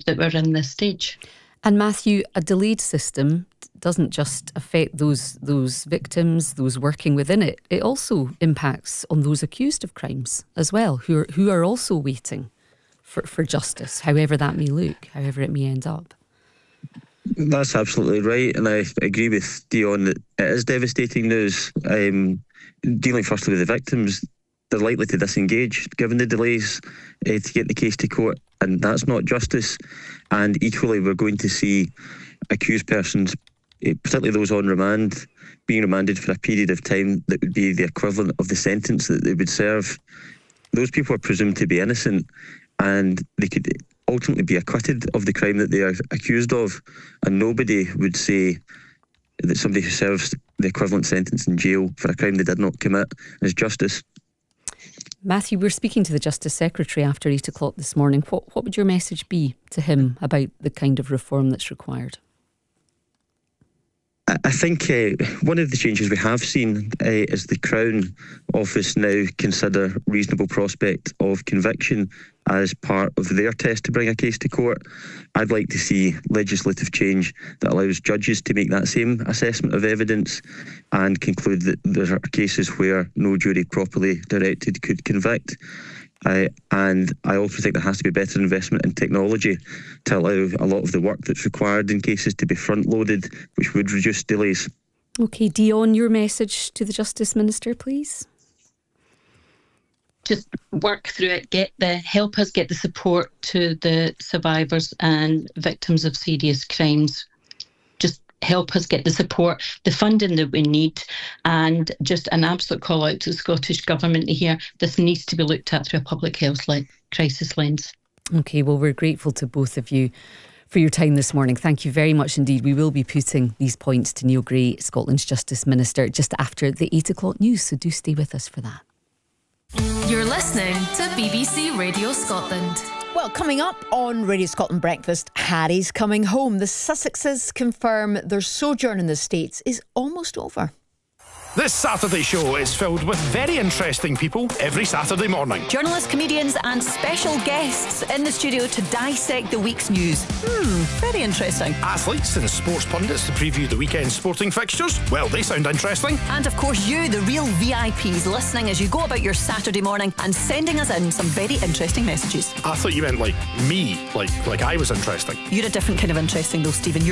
that we're in this stage. And Matthew, a delayed system doesn't just affect those victims, those working within it. It also impacts on those accused of crimes as well, who are also waiting for justice, however that may look, however it may end up. That's absolutely right, and I agree with Dion that it is devastating news. Dealing firstly with the victims, they're likely to disengage given the delays to get the case to court, and that's not justice. And equally, we're going to see accused persons, particularly those on remand, being remanded for a period of time that would be the equivalent of the sentence that they would serve. Those people are presumed to be innocent, and they could ultimately be acquitted of the crime that they are accused of, and nobody would say that somebody who serves the equivalent sentence in jail for a crime they did not commit is justice. Matthew, we're speaking to the Justice Secretary after 8 o'clock this morning. What would your message be to him about the kind of reform that's required? I think one of the changes we have seen is the Crown Office now consider reasonable prospect of conviction as part of their test to bring a case to court. I'd like to see legislative change that allows judges to make that same assessment of evidence and conclude that there are cases where no jury properly directed could convict. And I also think there has to be better investment in technology to allow a lot of the work that's required in cases to be front-loaded, which would reduce delays. OK, Dion, your message to the Justice Minister, please. Just work through it, help us get the support to the survivors and victims of serious crimes. Just help us get the support, the funding that we need, and just an absolute call out to the Scottish Government here. This needs to be looked at through a public health crisis lens. OK, well, we're grateful to both of you for your time this morning. Thank you very much indeed. We will be putting these points to Neil Gray, Scotland's Justice Minister, just after the 8 o'clock news, so do stay with us for that. You're listening to BBC Radio Scotland. Well, coming up on Radio Scotland Breakfast, Harry's coming home. The Sussexes confirm their sojourn in the States is almost over. This Saturday show is filled with very interesting people every Saturday morning. Journalists, comedians and special guests in the studio to dissect the week's news. Very interesting. Athletes and sports pundits to preview the weekend's sporting fixtures. Well, they sound interesting. And of course you, the real VIPs, listening as you go about your Saturday morning and sending us in some very interesting messages. I thought you meant like me, like I was interesting. You're a different kind of interesting though, Stephen.